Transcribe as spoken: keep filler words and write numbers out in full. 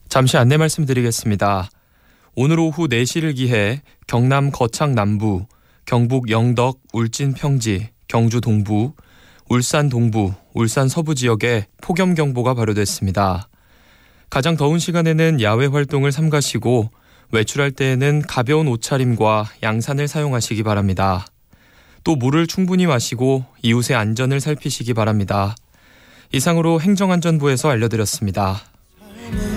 잠시 안내 말씀드리겠습니다. 오늘 오후 네 시를 기해 경남 거창 남부, 경북 영덕, 울진 평지, 경주 동부, 울산 동부, 울산 서부 지역에 폭염경보가 발효됐습니다. 가장 더운 시간에는 야외 활동을 삼가시고 외출할 때에는 가벼운 옷차림과 양산을 사용하시기 바랍니다. 또 물을 충분히 마시고 이웃의 안전을 살피시기 바랍니다. 이상으로 행정안전부에서 알려드렸습니다.